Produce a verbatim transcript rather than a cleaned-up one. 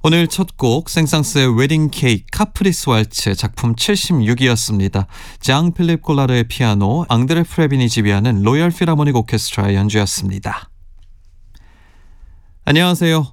오늘 첫 곡 생상스의 웨딩 케이크 카프리스 왈츠 작품 칠십육이었습니다. 장 필립 콜라르의 피아노, 앙드레 프레빈이 지휘하는 로열 필하모닉 오케스트라의 연주였습니다. 안녕하세요.